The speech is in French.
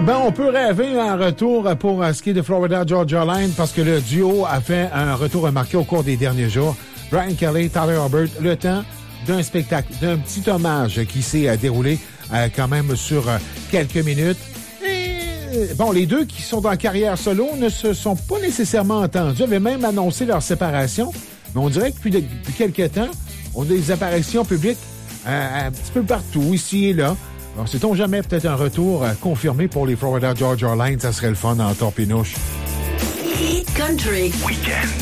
Ben, on peut rêver un retour pour ce qui est de Florida Georgia Line parce que le duo a fait un retour remarqué au cours des derniers jours. Brian Kelly, Tyler Hubbard, le temps d'un spectacle, d'un petit hommage qui s'est déroulé quand même sur quelques minutes. Et, bon, les deux qui sont en carrière solo ne se sont pas nécessairement entendus, avaient même annoncé leur séparation, mais on dirait que depuis quelques temps, on a des apparitions publiques un petit peu partout, ici et là. Alors, sait-on jamais peut-être un retour confirmé pour les Florida Georgia Line? Ça serait le fun en torpinouche. Hit Country Weekend.